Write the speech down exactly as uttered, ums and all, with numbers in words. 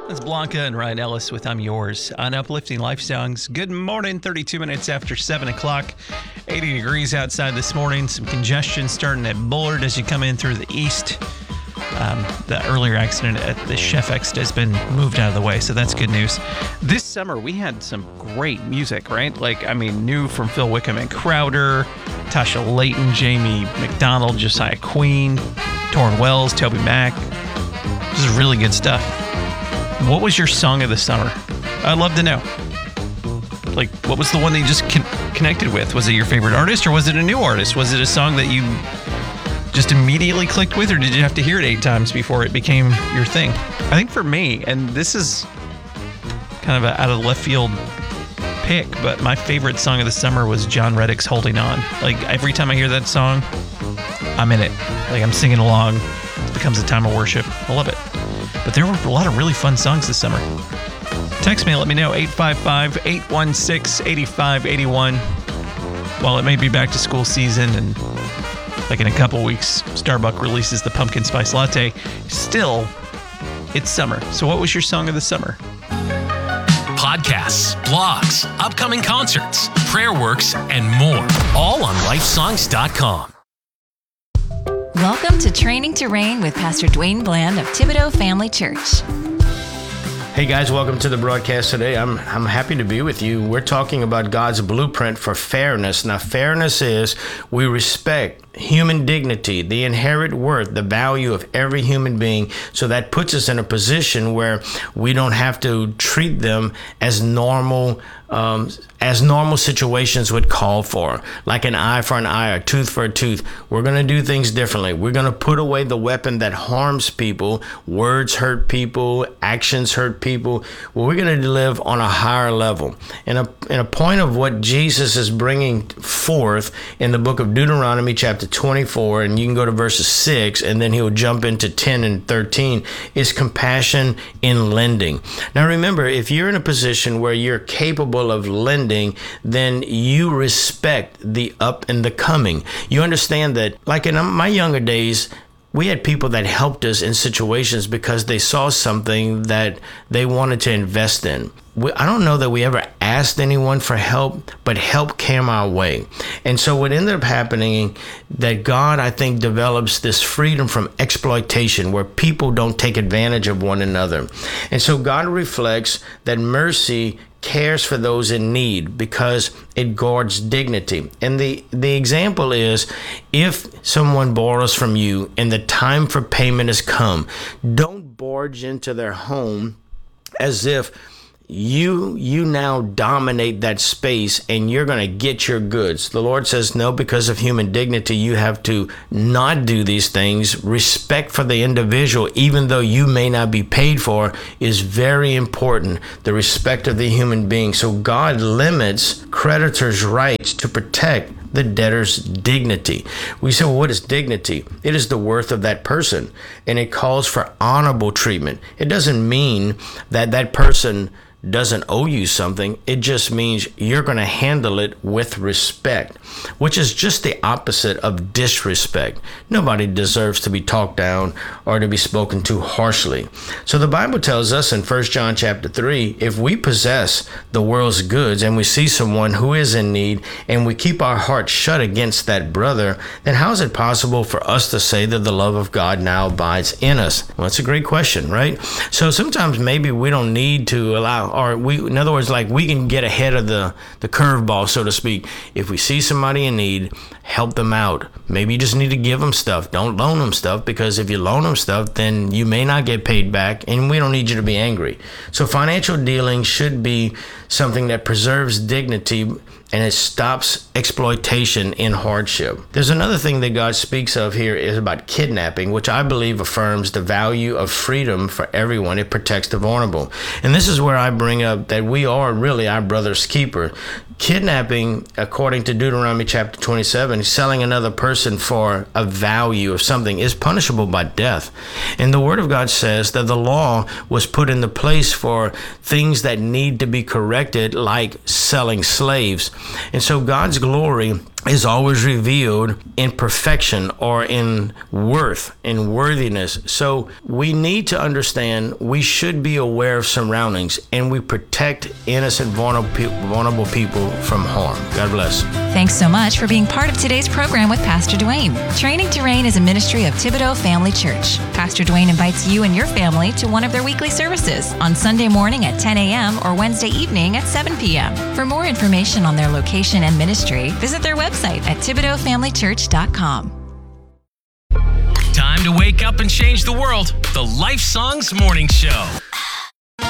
That's Blanca and Ryan Ellis with I'm Yours on Uplifting Life Songs. Good morning, thirty-two minutes after seven o'clock. eighty degrees outside this morning. Some congestion starting at Bullard as you come in through the east. Um, the earlier accident at the Chef X has been moved out of the way, so that's good news. This summer, we had some great music, right? Like, I mean, new from Phil Wickham and Crowder, Tasha Layton, Jamie McDonald, Josiah Queen, Torrin Wells, Toby Mac. This is really good stuff. What was your song of the summer? I'd love to know. Like, what was the one that you just con- connected with? Was it your favorite artist, or was it a new artist? Was it a song that you just immediately clicked with, or did you have to hear it eight times before it became your thing? I think for me, and this is kind of an out of left field pick, but my favorite song of the summer was John Reddick's Holding On. Like, every time I hear that song, I'm in it. Like, I'm singing along. It becomes a time of worship. I love it. But there were a lot of really fun songs this summer. Text me, let me know, eight five five, eight one six, eight five eight one. While it may be back to school season and like in a couple weeks, Starbucks releases the pumpkin spice latte, still, it's summer. So what was your song of the summer? Podcasts, blogs, upcoming concerts, prayer works, and more, all on lifesongs dot com. Welcome to Training to Reign with Pastor Dwayne Bland of Thibodaux Family Church. Hey guys, welcome to the broadcast today. I'm I'm happy to be with you. We're talking about God's blueprint for fairness. Now, fairness is we respect human dignity, the inherent worth, the value of every human being. So that puts us in a position where we don't have to treat them as normal Um, as normal situations would call for, like an eye for an eye, a tooth for a tooth. We're going to do things differently. We're going to put away the weapon that harms people. Words hurt people, actions hurt people. Well, we're going to live on a higher level. And a, and a point of what Jesus is bringing forth in the book of Deuteronomy chapter twenty-four, and you can go to verses six, and then he'll jump into ten and thirteen, is compassion in lending. Now remember, if you're in a position where you're capable of lending, then you respect the up and the coming. You understand that, like in my younger days, we had people that helped us in situations because they saw something that they wanted to invest in. We, I don't know that we ever asked anyone for help, but help came our way. And so what ended up happening, that God, I think, develops this freedom from exploitation where people don't take advantage of one another. And so God reflects that mercy cares for those in need because it guards dignity. And the, the example is, if someone borrows from you and the time for payment has come, don't barge into their home as if you you now dominate that space and you're going to get your goods. The Lord says, no, because of human dignity, you have to not do these things. Respect for the individual, even though you may not be paid for, is very important. The respect of the human being. So God limits creditors' rights to protect the debtor's dignity. We say, well, what is dignity? It is the worth of that person, and it calls for honorable treatment. It doesn't mean that that person doesn't owe you something. It just means you're going to handle it with respect, which is just the opposite of disrespect. Nobody deserves to be talked down or to be spoken to harshly. So the Bible tells us in First John chapter three, if we possess the world's goods and we see someone who is in need and we keep our heart shut against that brother, then how is it possible for us to say that the love of God now abides in us? Well, that's a great question, right? So sometimes maybe we don't need to allow, or we, in other words, like we can get ahead of the, the curveball, so to speak. If we see somebody in need, help them out. Maybe you just need to give them stuff. Don't loan them stuff, because if you loan them stuff, then you may not get paid back, and we don't need you to be angry. So financial dealing should be something that preserves dignity and it stops exploitation in hardship. There's another thing that God speaks of here is about kidnapping, which I believe affirms the value of freedom for everyone. It protects the vulnerable. And this is where I bring up that we are really our brother's keeper. Kidnapping, according to Deuteronomy chapter twenty-seven, selling another person for a value of something is punishable by death. And the Word of God says that the law was put into place for things that need to be corrected, like selling slaves. And so God's glory is always revealed in perfection or in worth, in worthiness. So we need to understand we should be aware of surroundings, and we protect innocent, vulnerable vulnerable people from harm. God bless. Thanks so much for being part of today's program with Pastor Dwayne. Training to Reign is a ministry of Thibodaux Family Church. Pastor Dwayne invites you and your family to one of their weekly services on Sunday morning at ten a.m. or Wednesday evening at seven p.m. For more information on their location and ministry, visit their website at Thibodaux Family Church dot com. Time to wake up and change the world. The Life Songs Morning Show.